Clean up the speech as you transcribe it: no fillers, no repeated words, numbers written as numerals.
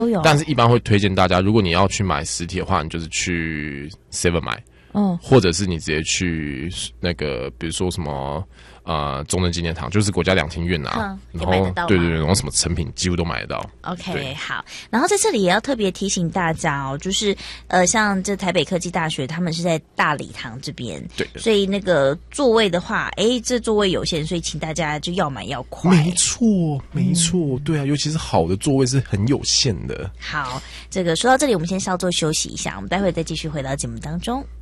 都有。 但是一般会推荐大家，如果你要去买实体的话，你就是去 Seven 买，或者是你直接去那个，比如说什么中正纪念堂，就是国家两厅院啊，然后对，然后什么成品几乎都买得到。 OK， 好。然后在这里也要特别提醒大家哦，就是像这台北科技大学，他们是在大礼堂这边， 对， 所以那个座位的话，这座位有限，所以请大家就要买要快。 没错，没错，对啊，尤其是好的座位是很有限的。 好，这个说到这里，我们先稍作休息一下，我们待会再继续回到节目当中。